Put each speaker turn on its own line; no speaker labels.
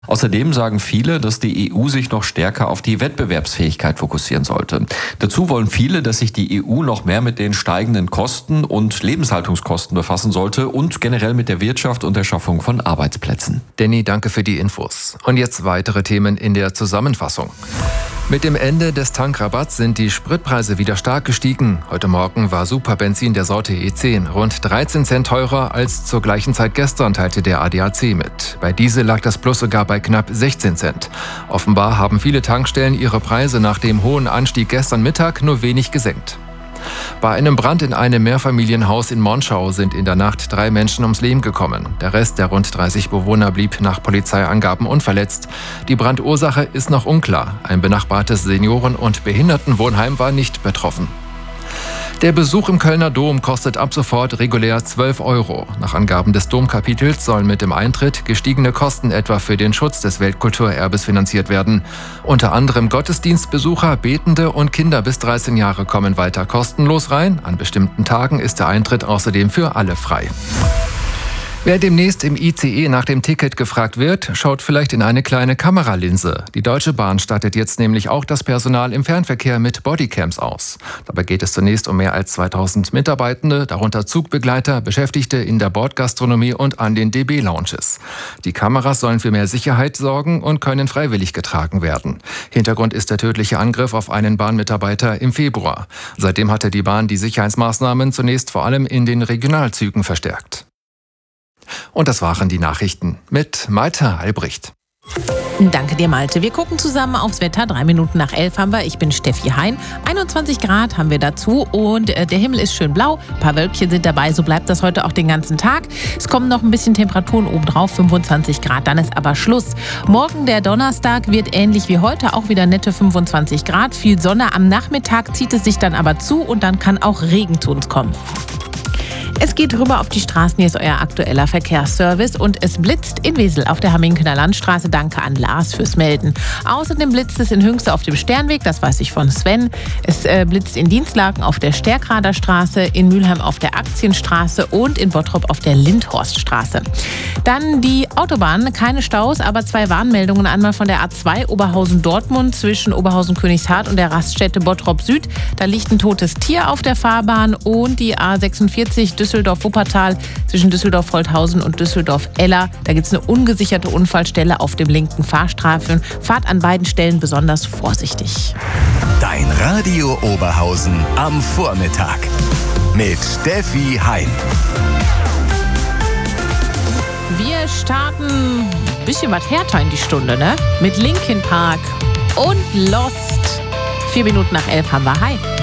Außerdem sagen viele, dass die EU sich noch stärker auf die Wettbewerbsfähigkeit fokussieren sollte. Dazu wollen viele, dass sich die EU noch mehr mit den steigenden Kosten und Lebenshaltungskosten befassen sollte und generell mit der Wirtschaft und der Schaffung von Arbeitsplätzen.
Danny, danke für die Infos. Und jetzt weitere Themen in der Zusammenfassung. Mit dem Ende des Tankrabatts sind die Spritpreise wieder stark gestiegen. Heute Morgen war Superbenzin der Sorte E10 rund 13 Cent teurer als zur gleichen Zeit gestern, teilte der ADAC mit. Bei Diesel lag das Plus sogar bei knapp 16 Cent. Offenbar haben viele Tankstellen ihre Preise nach dem hohen Anstieg gestern Mittag nur wenig gesenkt. Bei einem Brand in einem Mehrfamilienhaus in Monschau sind in der Nacht 3 Menschen ums Leben gekommen. Der Rest der rund 30 Bewohner blieb nach Polizeiangaben unverletzt. Die Brandursache ist noch unklar. Ein benachbartes Senioren- und Behindertenwohnheim war nicht betroffen. Der Besuch im Kölner Dom kostet ab sofort regulär 12 €. Nach Angaben des Domkapitels sollen mit dem Eintritt gestiegene Kosten etwa für den Schutz des Weltkulturerbes finanziert werden. Unter anderem Gottesdienstbesucher, Betende und Kinder bis 13 Jahre kommen weiter kostenlos rein. An bestimmten Tagen ist der Eintritt außerdem für alle frei. Wer demnächst im ICE nach dem Ticket gefragt wird, schaut vielleicht in eine kleine Kameralinse. Die Deutsche Bahn stattet jetzt nämlich auch das Personal im Fernverkehr mit Bodycams aus. Dabei geht es zunächst um mehr als 2000 Mitarbeitende, darunter Zugbegleiter, Beschäftigte in der Bordgastronomie und an den DB-Lounges. Die Kameras sollen für mehr Sicherheit sorgen und können freiwillig getragen werden. Hintergrund ist der tödliche Angriff auf einen Bahnmitarbeiter im Februar. Seitdem hatte die Bahn die Sicherheitsmaßnahmen zunächst vor allem in den Regionalzügen verstärkt. Und das waren die Nachrichten mit Malte Albrecht.
Danke dir, Malte. Wir gucken zusammen aufs Wetter. 3 Minuten nach 11 haben wir. Ich bin Steffi Hein. 21 Grad haben wir dazu und der Himmel ist schön blau. Ein paar Wölkchen sind dabei. So bleibt das heute auch den ganzen Tag. Es kommen noch ein bisschen Temperaturen obendrauf, 25 Grad. Dann ist aber Schluss. Morgen, der Donnerstag, wird ähnlich wie heute auch wieder nette 25 Grad. Viel Sonne. Am Nachmittag zieht es sich dann aber zu und dann kann auch Regen zu uns kommen. Es geht rüber auf die Straßen, hier ist euer aktueller Verkehrsservice und es blitzt in Wesel auf der Hamminkener Landstraße. Danke an Lars fürs Melden. Außerdem blitzt es in Hünxe auf dem Sternweg, das weiß ich von Sven. Es blitzt in Dienstlaken auf der Stärkrader Straße, in Mülheim auf der Aktienstraße und in Bottrop auf der Lindhorststraße. Dann die Autobahn, keine Staus, aber 2 Warnmeldungen. Einmal von der A2 Oberhausen-Dortmund zwischen Oberhausen-Königshardt und der Raststätte Bottrop Süd. Da liegt ein totes Tier auf der Fahrbahn und die A46 Düsseldorf-Wuppertal zwischen Düsseldorf-Holthausen und Düsseldorf-Eller. Da gibt es eine ungesicherte Unfallstelle auf dem linken Fahrstreifen. Fahrt an beiden Stellen besonders vorsichtig.
Dein Radio Oberhausen am Vormittag mit Steffi Hein.
Wir starten ein bisschen was härter in die Stunde, ne? Mit Linkin Park und Lost. 4 Minuten nach 11 haben wir. Hi.